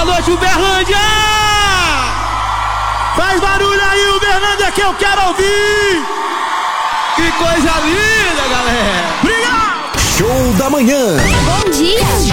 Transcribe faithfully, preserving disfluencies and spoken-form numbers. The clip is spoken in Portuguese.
Boa noite, Uberlândia! Faz barulho aí, Uberlândia, que eu quero ouvir! Que coisa linda, galera! Obrigado! Show da manhã. Bom dia!